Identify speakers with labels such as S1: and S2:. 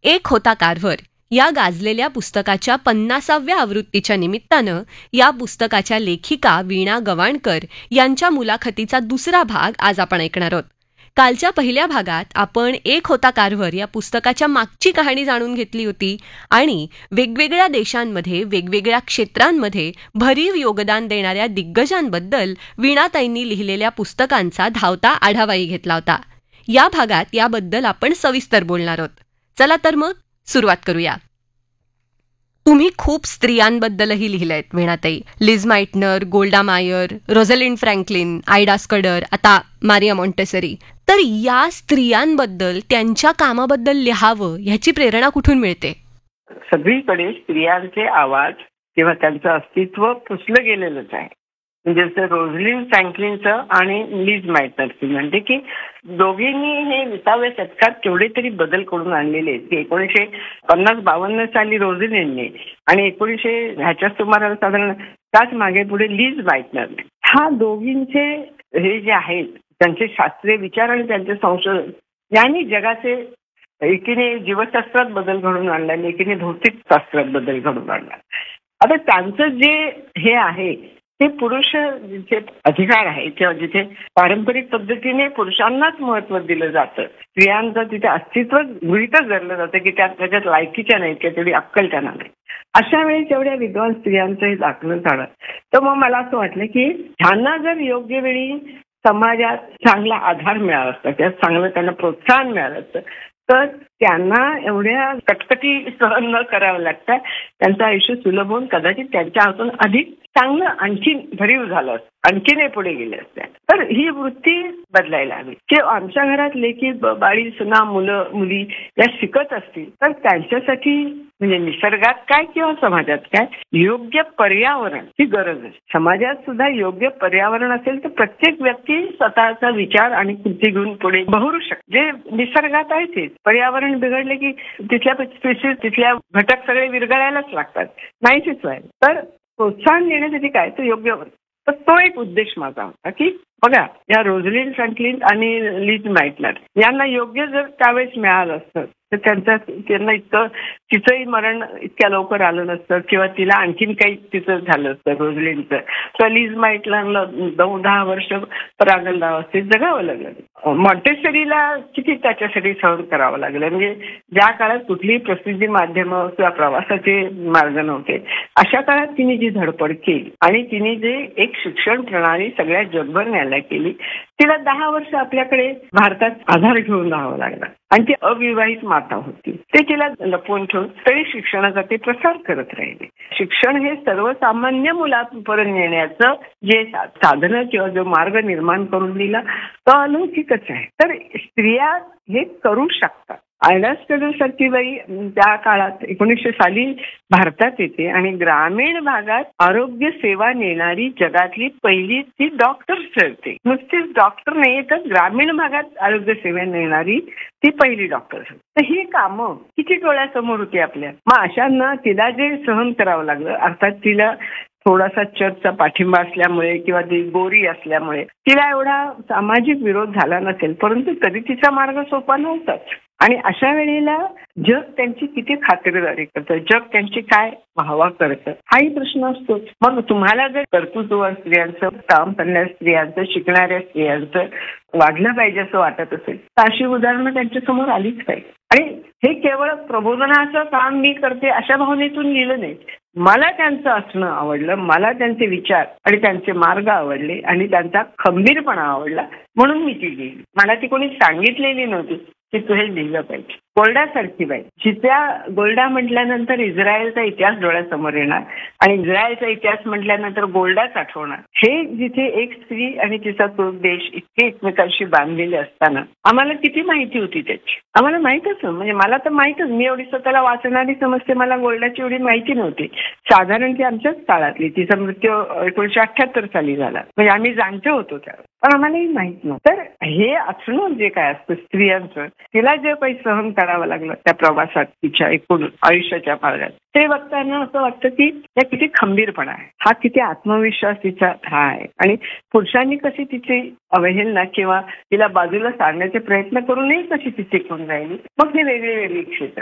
S1: एक होता कार्व्हर या गाजलेल्या पुस्तकाच्या 50व्या आवृत्तीच्या निमित्तानं या पुस्तकाच्या लेखिका वीणा गवाणकर यांच्या मुलाखतीचा दुसरा भाग आज आपण ऐकणार आहोत. कालच्या पहिल्या भागात आपण एक होता कार्व्हर या पुस्तकाच्या मागची कहाणी जाणून घेतली होती आणि वेगवेगळ्या देशांमध्ये वेगवेगळ्या क्षेत्रांमध्ये भरीव योगदान देणाऱ्या दिग्गजांबद्दल वीणाताईंनी लिहिलेल्या पुस्तकांचा धावता आढावाही घेतला होता. या भागात याबद्दल आपण सविस्तर बोलणार आहोत. चला तर मग सुरुवात करूया. तुम्ही खूप स्त्रियांबद्दलही लिहिलंयत वीणाताई. लिज माइटनर, गोल्डा मायर, रोझलिंड फ्रँकलिन, आयडा स्कडर, आता मारिया मॉन्टेसरी. तर या स्त्रियांबद्दल त्यांच्या कामाबद्दल लिहावं ह्याची प्रेरणा कुठून मिळते?
S2: सगळीकडे स्त्रियांचे आवाज किंवा त्यांचं अस्तित्व पुसलं गेलेलंच आहे. म्हणजे जसं रोझलिंड फ्रँकलिनचं आणि लिज माइटनरचं म्हणते की दोघींनी हे 20व्या शतकात केवढे तरी बदल करून आणलेले आहेत. 1950-52 साली रोझलिंडने आणि 1900 ह्याच्या सुमाराला साधारण त्याच मागे पुढे लिज माइटनरने हा दोघींचे हे जे आहेत त्यांचे शास्त्रीय विचार आणि त्यांचे संशोधन यांनी जगाचे एकीने जीवशास्त्रात बदल घडून आणला आणि एकीने भौतिक शास्त्रात बदल घडून आणला. आता त्यांचं जे हे आहे ते पुरुष जिथे अधिकार आहे किंवा जिथे पारंपरिक पद्धतीने पुरुषांनाच महत्व दिलं जातं, स्त्रियांचं तिथे अस्तित्व गृहीतच धरलं जातं की त्याच्यात लायकीच्या नाहीत किंवा तेवढी अक्कल त्यांना नाही. अशा वेळी तेवढ्या विद्वान स्त्रियांचं हे दाखलं झालं. तर मग मला असं वाटलं की ह्यांना जर योग्य वेळी समाजात चांगला आधार मिळाला असता किंवा चांगलं त्यांना प्रोत्साहन मिळालं असतं तर त्यांना एवढ्या कटकटी सहन न करावं लागतं. त्यांचं आयुष्य सुलभ होऊन कदाचित त्यांच्या हातून अधिक चांगलं आणखीन भरीव झालं असतं, आणखीनही पुढे गेले असते. तर ही वृत्ती बदलायला हवी की आमच्या घरात लेकी बाळी सुना मुलं मुली या शिकत असतील तर त्यांच्यासाठी म्हणजे निसर्गात काय किंवा समाजात काय योग्य पर्यावरण ही गरज आहे. समाजात सुद्धा योग्य पर्यावरण असेल तर प्रत्येक व्यक्ती स्वतःचा विचार आणि कृती घेऊन पुढे बहरू शकते. जे निसर्गात आहे तेच पर्यावरण बिघडले की तिथल्या स्पेसिस तिथल्या घटक सगळे विरघळायलाच लागतात, नाहीच व्हायला. तर प्रोत्साहन देण्यासाठी काय तर योग्य तर तो एक उद्देश माझा होता की बघा या रोझलिंड फ्रँकलिन आणि लिज माइटनर यांना योग्य जर त्यावेळेस मिळालं असतं तर त्यांना इतकं तिचंही मरण इतक्या लवकर आलं नसतं किंवा तिला आणखीन काही तिचं झालं असतं रोझलिंडचं. तर लिज माइटनरला 9-10 वर्ष परागंधावस्थेत जगावं लागलं. मॉन्टेसरीला किती त्याच्यासाठी सहन करावं लागलं. म्हणजे ज्या काळात कुठलीही प्रसिद्धी माध्यमं किंवा प्रवासाचे मार्ग नव्हते अशा काळात तिने जी धडपड केली आणि तिने जे एक शिक्षण प्रणाली सगळ्या जगभर न्यायला केली तिला 10 वर्ष आपल्याकडे भारतात आधार घेऊन राहावं लागला आणि ती अविवाहित माता होती. ते तिला लपवून ठेवून तरी शिक्षणाचा ते प्रसार करत राहिले. शिक्षण हे सर्वसामान्य मुलापर्यंत येण्याचं जे साधनं किंवा जो मार्ग निर्माण करून दिला तो अलौकिकच आहे. तर स्त्रिया हे करू शकतात. आयडा स्कडर सारखी बाई त्या काळात 1900 साली भारतात येते आणि ग्रामीण भागात आरोग्य सेवा नेणारी जगातली पहिली ती डॉक्टर ठरते. नुसतीच डॉक्टर नाही तर ग्रामीण भागात आरोग्य सेवा नेणारी ती पहिली डॉक्टर. तर ही कामं किती डोळ्यासमोर होती आपल्या. मग अशांना तिला जे सहन करावं लागलं अर्थात तिला थोडासा चर्चचा पाठिंबा असल्यामुळे किंवा ती गोरी असल्यामुळे तिला एवढा सामाजिक विरोध झाला नसेल परंतु तरी तिचा मार्ग सोपा नव्हताच. आणि अशा वेळेला जग त्यांची किती खातिरदारी करतं, जग त्यांची काय वाहवा करतं हाही प्रश्न असतोच. मग तुम्हाला जर कर्तृत्ववान स्त्रियांचं काम करणाऱ्या स्त्रियांचं शिकणाऱ्या स्त्रियांचं वाढलं पाहिजे असं वाटत असेल तर अशी उदाहरणं त्यांच्या समोर आलीच पाहिजे. आणि हे केवळ प्रबोधनाचं काम मी करते अशा भावनेतून लिहिलं नाही. मला त्यांचं असणं आवडलं, मला त्यांचे विचार आणि त्यांचे मार्ग आवडले आणि त्यांचा खंबीरपणा आवडला म्हणून मी ती लिहिली. मला ती कोणी सांगितलेली नव्हती की तू हे लिहिलं पाहिजे. गोल्डासारखी बाई जिच्या गोल्डा म्हटल्यानंतर इस्रायलचा इतिहास डोळ्यासमोर येणार आणि इस्रायलचा इतिहास म्हटल्यानंतर गोल्डाच आठवणार. हे जिथे एक स्त्री आणि तिचा तो देश इतके एकमेकांशी बांधलेले असताना आम्हाला किती माहिती होती त्याची आम्हाला माहीतच. म्हणजे मला तर माहीतच, मी एवढी स्वतःला वाचणारी समजते, मला गोल्डाची एवढी माहिती नव्हती. साधारण ती आमच्याच काळातली. तिचा मृत्यू 1978 साली झाला. म्हणजे आम्ही जाणते होतो त्यावेळेस पण आम्हालाही माहित नव्हतं. तर हे असणं जे काय असतं स्त्रियांचं तिला जे काही सहन करावं लागलं त्या प्रवासात तिच्या एकूण आयुष्याच्या मार्गात ते बघताना असं वाटतं की त्या किती खंबीरपणा आहे, हा किती आत्मविश्वास तिचा हा आहे. आणि पुरुषांनी कशी तिची अवहेलना किंवा तिला बाजूला सारण्याचे प्रयत्न करूनही कशी ती टिकून राहिली. मग हे वेगळी वेगळी क्षेत्र.